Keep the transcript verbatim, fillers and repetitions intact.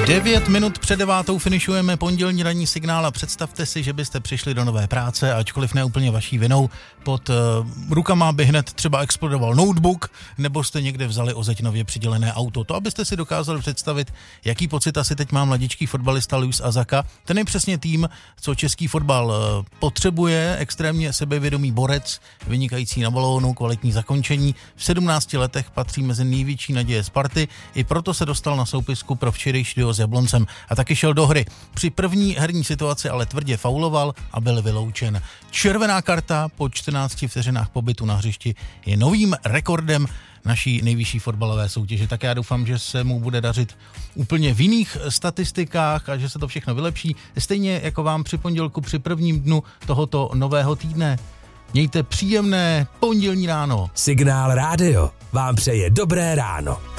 Devět minut před devátou finišujeme pondělní ranní signál a představte si, že byste přišli do nové práce, ačkoliv ne úplně vaší vinou, pod uh, rukama by hned třeba explodoval notebook, nebo jste někde vzali o zeď nově přidělené auto. To, abyste si dokázali představit, jaký pocit asi teď má mladíčký fotbalista Luis Azaka. Ten je přesně tým, co český fotbal uh, potřebuje, extrémně sebevědomý borec, vynikající na balónu, kvalitní zakončení. V sedmnácti letech patří mezi největší naděje Sparty, i proto se dostal na soupisku pro včerejší duo s Jabloncem a taky šel do hry. Při první herní situaci ale tvrdě fauloval a byl vyloučen. Červená karta po čtrnácti vteřinách pobytu na hřišti je novým rekordem naší nejvyšší fotbalové soutěže. Tak já doufám, že se mu bude dařit úplně v jiných statistikách a že se to všechno vylepší. Stejně jako vám při pondělku, při prvním dnu tohoto nového týdne. Mějte příjemné pondělní ráno. Signál rádio vám přeje dobré ráno.